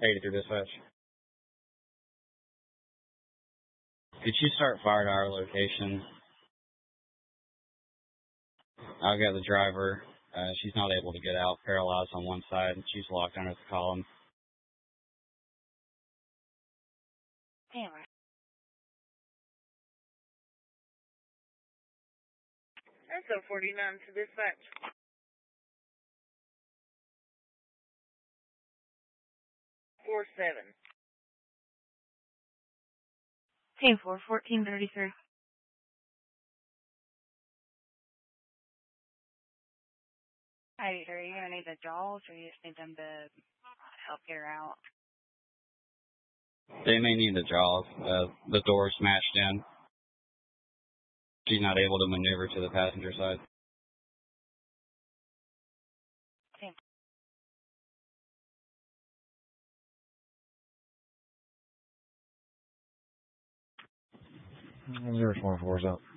83 dispatch. Could you start fire to our location? I've got the driver. She's not able to get out, paralyzed on one side. She's locked under the column. Damn. That's a 49 to dispatch. 47. Team 4, 1433. Are you going to need the jaws, or you just need them to help get her out? They may need the jaws. The door smashed in. She's not able to maneuver to the passenger side. Okay. 024's up.